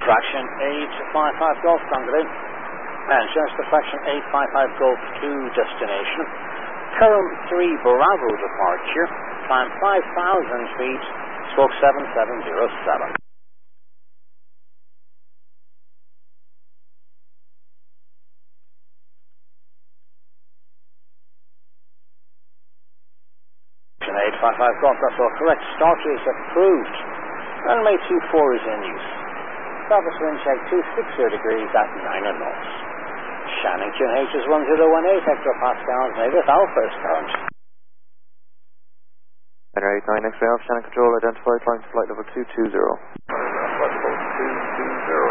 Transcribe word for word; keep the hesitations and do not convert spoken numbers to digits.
Fraction eight five five Golf Congress. Manchester, fraction eight five five Golf two destination. Curram three Bravo departure. Time five thousand feet. Stroke seven seven zero seven. eight five five Golf, that's all correct. Start is approved. Runway two four is in use. Surface wind check two six zero degrees at nine knots. Shannington H is one zero one eight hectopascals, negative alpha is current. Runway eight nine X-ray off, Shannon Control, identify climb to flight level two two zero. Flight level two two zero.